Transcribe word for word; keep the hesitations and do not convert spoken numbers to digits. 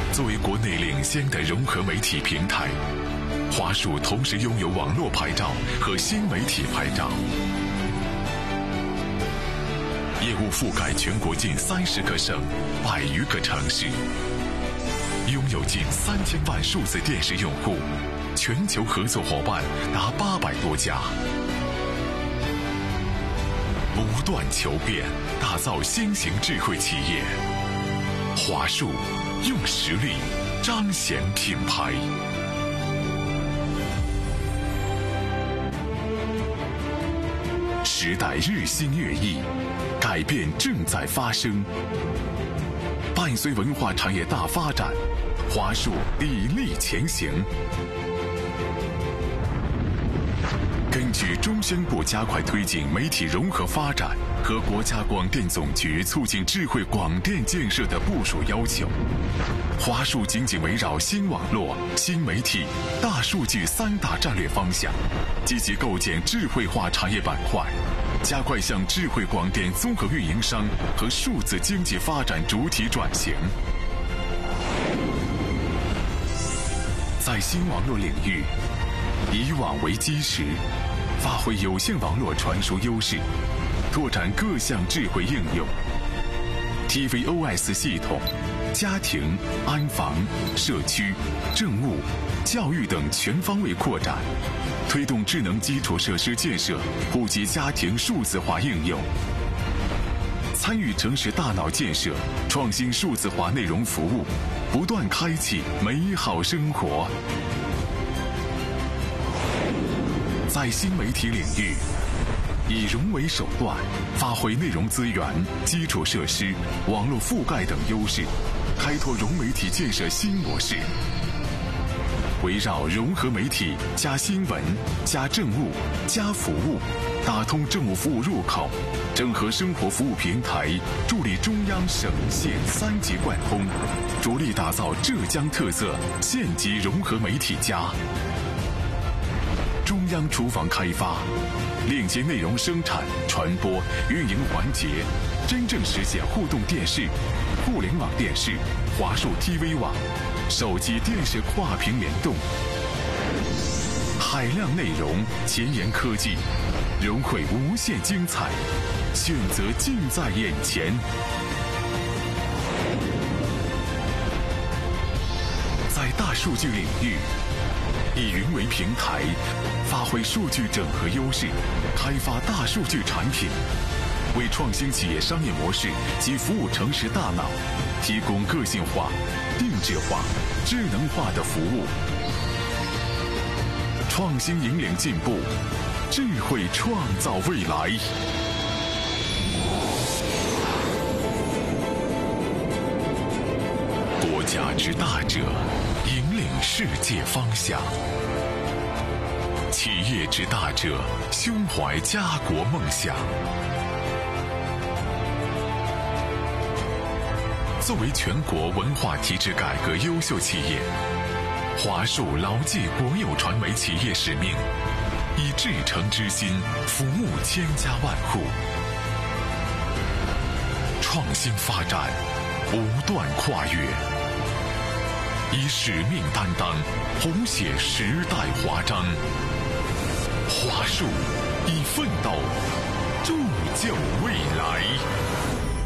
作为国内领先的融合媒体平台，华数同时拥有网络牌照和新媒体牌照，业务覆盖全国近三十个省、百余个城市，拥有近三千万数字电视用户，全球合作伙伴达八百多家，不断求变，打造新型智慧企业。华数用实力彰显品牌。时代日新月异，改变正在发生。伴随文化产业大发展，华数砥砺前行。根据中宣部加快推进媒体融合发展和国家广电总局促进智慧广电建设的部署要求，华数紧紧围绕新网络、新媒体、大数据三大战略方向，积极构建智慧化产业板块，加快向智慧广电综合运营商和数字经济发展主体转型。在新网络领域，以网为基石，发挥有线网络传输优势，拓展各项智慧应用。T V O S 系统、家庭、安防、社区、政务、教育等全方位扩展，推动智能基础设施建设普及家庭数字化应用，参与城市大脑建设，创新数字化内容服务，不断开启美好生活。在新媒体领域，以融为手段，发挥内容资源、基础设施、网络覆盖等优势，开拓融媒体建设新模式。围绕融合媒体加新闻加政务加服务，打通政务服务入口，整合生活服务平台，助力中央省县三级贯通，着力打造浙江特色县级融合媒体家。中央厨房开发，链接内容生产、传播、运营环节，真正实现互动电视、互联网电视、华数 T V 网、手机电视跨屏联动，海量内容、前沿科技，融汇无限精彩，选择近在眼前。在大数据领域，以云为平台，发挥数据整合优势，开发大数据产品，为创新企业商业模式及服务城市大脑提供个性化、定制化、智能化的服务。创新引领进步，智慧创造未来。国家之大者，引领世界方向；企业之大者，胸怀家国梦想。作为全国文化体制改革优秀企业，华数牢记国有传媒企业使命，以至诚之心服务千家万户，创新发展不断跨越，以使命担当，谱写时代华章。华数以奋斗铸就未来。